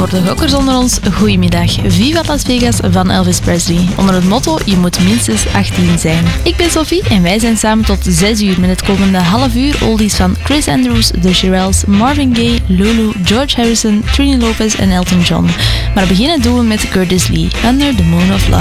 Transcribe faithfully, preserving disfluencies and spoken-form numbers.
voor de gokkers onder ons, goedemiddag. Viva Las Vegas van Elvis Presley. Onder het motto, je moet minstens achttien zijn. Ik ben Sophie en wij zijn samen tot zes uur met het komende half uur oldies van Chris Andrews, The Shirelles, Marvin Gaye, Lulu, George Harrison, Trini Lopez en Elton John. Maar beginnen doen we met Curtis Lee, Under the Moon of Love.